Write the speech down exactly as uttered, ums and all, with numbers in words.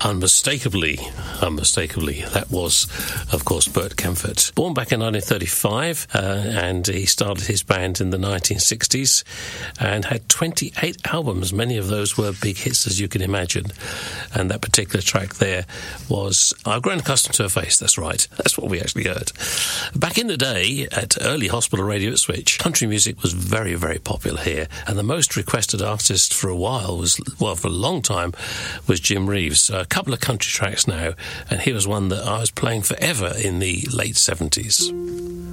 unmistakably, unmistakably, that was, of course, Bert Kaempfert. Born back in nineteen thirty-five, uh, and he started his band in the nineteen sixties and had twenty-eight albums. Many of those were big hits, as you can imagine. And that particular track there was I've Grown Accustomed to Her Face. That's right. That's what we actually heard. Back in the day, at early hospital radio at Switch, country music was very, very popular here. And the most requested artist for a while was, well, for a long time, was Jim Reeves. So a couple of country tracks now, and here was one that I was playing forever in the late seventies.